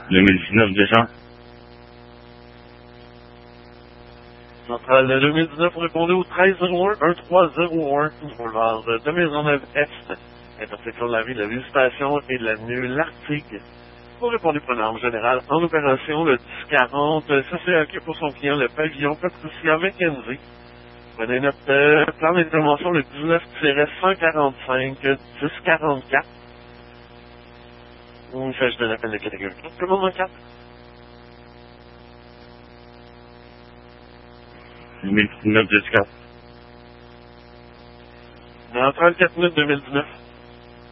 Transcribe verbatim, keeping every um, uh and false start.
deux mille dix-neuf Deschamps. Centrale deux mille dix-neuf, vous répondez au treize zéro un, un trois zéro un, boulevard de Maisonneuve-Est, intersection de la rue de la Visitation et de l'avenue L'Artigue. Vous répondez pour une arme générale en opération, le dix quarante, ça c'est OK pour son client, le pavillon Patricia McKenzie. Prenez notre euh, plan d'intervention, le dix-neuf cent quarante-cinq, dix quarante-quatre. Il s'agit d'un appel de catégorie quatre. Commandement quatre. deux mille dix-neuf Jessica. Dans trente-quatre minutes deux mille dix-neuf.